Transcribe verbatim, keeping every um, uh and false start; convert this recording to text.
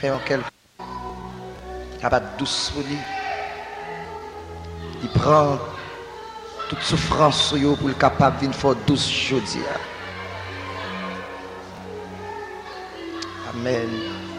fait un quel capable douce pour lui. Il prend toute souffrance sur lui pour le capable de faire douce jodia. Amen.